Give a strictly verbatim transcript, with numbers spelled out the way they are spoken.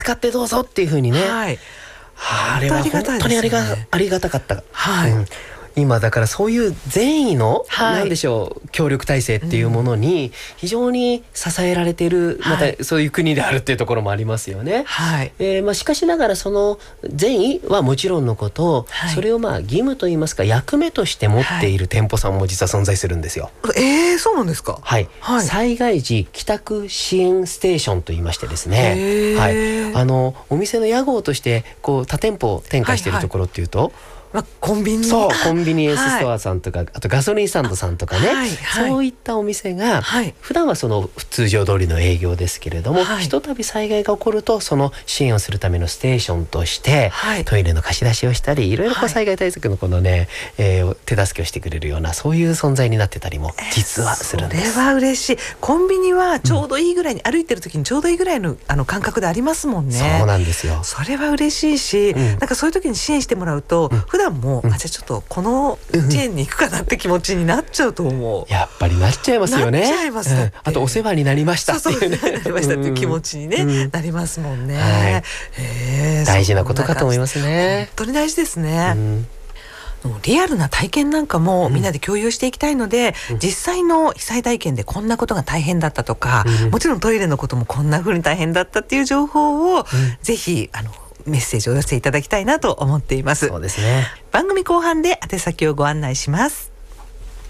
使ってどうぞっていう風にね、 はい、 あれは本当にありが、ありがたかった、 はい、 うん、今だからそういう善意の、はい、なんでしょう、協力体制っていうものに非常に支えられている、うん、またそういう国であるっていうところもありますよね、はい、えーまあ、しかしながらその善意はもちろんのこと、はい、それをまあ義務といいますか役目として持っている店舗さんも実は存在するんですよ。 はい、えー、そうなんですか。 はい、はい、災害時帰宅支援ステーションといいましてですね、はい、あのお店の屋号としてこう多店舗展開しているところっていうと、はいはい、 まあ、コンビニ、 そうコンビニエンスストアさんとか、はい、あとガソリンスタンドさんとかね、はいはい、そういったお店が、はい、普段はその通常通りの営業ですけれども、はい、ひとたび災害が起こるとその支援をするためのステーションとして、はい、トイレの貸し出しをしたりいろいろこう災害対策のこのね、えー、手助けをしてくれるようなそういう存在になってたりも実はするんです、 えー、それは嬉しい。コンビニはちょうどいいぐらいに、うん、歩いてる時にちょうどいいぐらいの、あの感覚でありますもんね。 そうなんですよ。 それは嬉しいし、うん、なんかそういう時に支援してもらうと、うん、普段も、うん、あじゃあちょっとこのチェーンに行くかなって気持ちになっちゃうと思う。 やっぱりなっちゃいますよね。 なっちゃいます、うん、 あとお世話になりましたっていうね、 そうそう、なりましたっていう気持ちに、ね、うん、なりますもんね、はい、 えー、大事なことかと思いますね。 本当に大事ですね、うん、リアルな体験なんかもみんなで共有していきたいので、うん、実際の被災体験でこんなことが大変だったとか、うん、もちろんトイレのこともこんな風に大変だったっていう情報を、うん、ぜひあのメッセージを寄せていただきたいなと思っています。 そうですね。 番組後半で宛先をご案内します。